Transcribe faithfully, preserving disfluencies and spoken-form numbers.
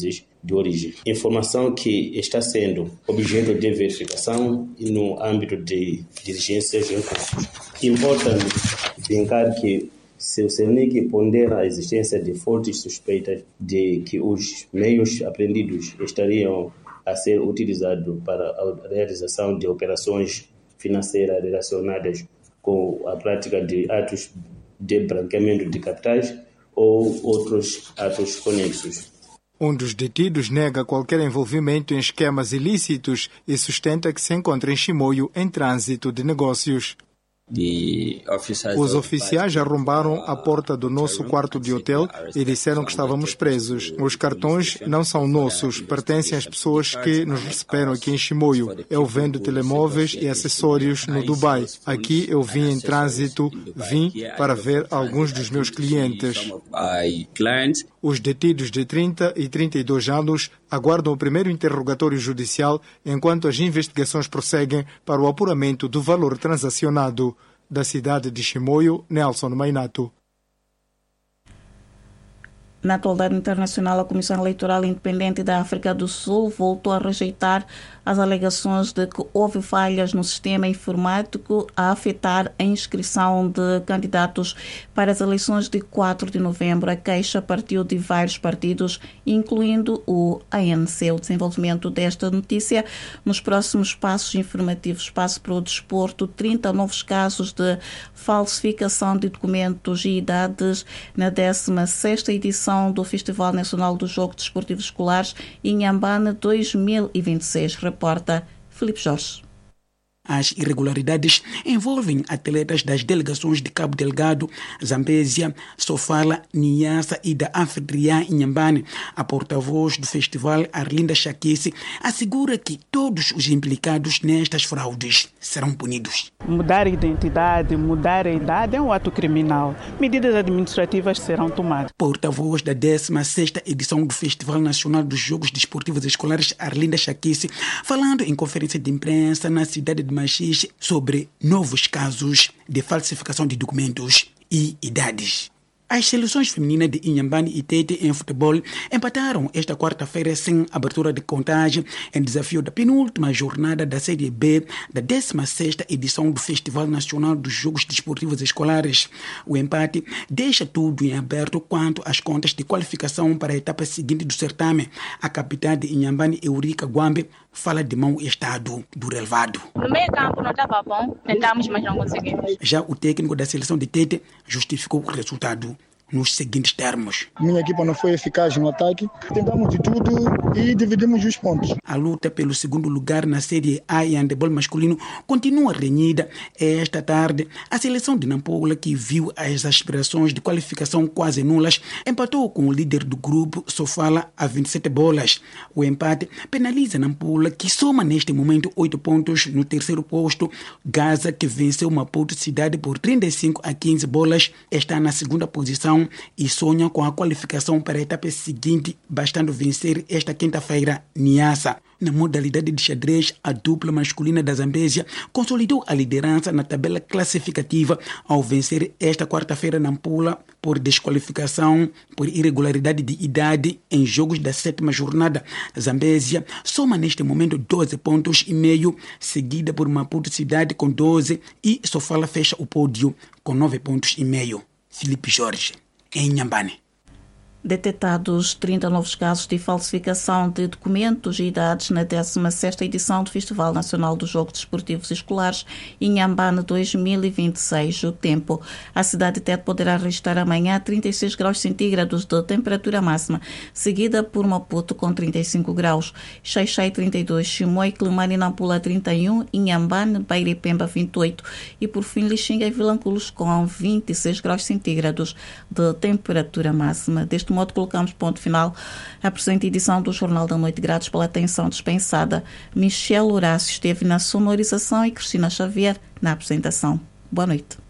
de origem. Informação que está sendo objeto de verificação no âmbito de diligências em curso. Importa-me vincar que se o CERNIC pondera a existência de fortes suspeitas de que os meios apreendidos estariam a ser utilizados para a realização de operações financeiras relacionadas com a prática de atos de branqueamento de capitais ou outros atos conexos. Um dos detidos nega qualquer envolvimento em esquemas ilícitos e sustenta que se encontra em Chimoio em trânsito de negócios. Os oficiais arrombaram a porta do nosso quarto de hotel e disseram que estávamos presos. Os cartões não são nossos, pertencem às pessoas que nos receberam aqui em Chimoio. Eu vendo telemóveis e acessórios no Dubai. Aqui eu vim em trânsito, vim para ver alguns dos meus clientes. Os detidos de trinta e trinta e dois anos aguardam o primeiro interrogatório judicial enquanto as investigações prosseguem para o apuramento do valor transacionado. Da cidade de Chimoio, Nelson Mainato. Na atualidade internacional, a Comissão Eleitoral Independente da África do Sul voltou a rejeitar as alegações de que houve falhas no sistema informático a afetar a inscrição de candidatos para as eleições de quatro de novembro. A queixa partiu de vários partidos, incluindo o A N C. O desenvolvimento desta notícia nos próximos passos informativos. Passo para o desporto. trinta novos casos de falsificação de documentos e idades na décima sexta edição do Festival Nacional dos Jogos Desportivos Escolares Inhambane dois mil e vinte e seis. Reporta Filipe Jorge. As irregularidades envolvem atletas das delegações de Cabo Delgado, Zambésia, Sofala, Niassa e da anfitriã Inhambane. A porta-voz do festival, Arlinda Chaquice, assegura que todos os implicados nestas fraudes serão punidos. Mudar a identidade, mudar a idade é um ato criminal. Medidas administrativas serão tomadas. Porta-voz da décima sexta edição do Festival Nacional dos Jogos Desportivos Escolares, Arlinda Chaquice, falando em conferência de imprensa na cidade de Machixe sobre novos casos de falsificação de documentos e idades. As seleções femininas de Inhambane e Tete em futebol empataram esta quarta-feira sem abertura de contagem em desafio da penúltima jornada da Série B da décima sexta edição do Festival Nacional dos Jogos Desportivos Escolares. O empate deixa tudo em aberto quanto às contas de qualificação para a etapa seguinte do certame. A capitã de Inhambane, Eurica Guambe, fala de mau estado do relevado. No meio campo não estava bom, tentamos, mas não conseguimos. Já o técnico da seleção de Tete justificou o resultado nos seguintes termos. Minha equipa não foi eficaz no ataque, tentamos de tudo e dividimos os pontos. A luta pelo segundo lugar na Série A e handebol masculino continua renhida. Esta tarde, a seleção de Nampula, que viu as aspirações de qualificação quase nulas, empatou com o líder do grupo, Sofala, a vinte e sete bolas. O empate penaliza Nampula, que soma neste momento oito pontos no terceiro posto. Gaza, que venceu Maputo Cidade por trinta e cinco a quinze bolas, está na segunda posição e sonha com a qualificação para a etapa seguinte, bastando vencer esta quinta-feira Niassa. Na modalidade de xadrez, a dupla masculina da Zambésia consolidou a liderança na tabela classificativa ao vencer esta quarta-feira Nampula por desqualificação por irregularidade de idade em jogos da sétima jornada. Zambésia soma neste momento doze pontos e meio, seguida por Maputo Cidade com doze e Sofala fecha o pódio com nove pontos e meio. Filipe Jorge, em Inhambane. Detetados trinta novos casos de falsificação de documentos e idades na décima sexta edição do Festival Nacional dos Jogos Desportivos Escolares Inhambane dois mil e vinte e seis. O tempo. A cidade de Tete poderá registrar amanhã trinta e seis graus centígrados de temperatura máxima, seguida por Maputo com trinta e cinco graus, Xai-Xai trinta e dois, Chimoio, Climane e Nampula trinta e um, Inhambane, Beira e Pemba vinte e oito e por fim Lixinga e Vilanculos com vinte e seis graus centígrados de temperatura máxima. Deste modo, colocamos ponto final à presente edição do Jornal da Noite. Gratos pela atenção dispensada. Michel Horácio esteve na sonorização e Cristina Xavier na apresentação. Boa noite.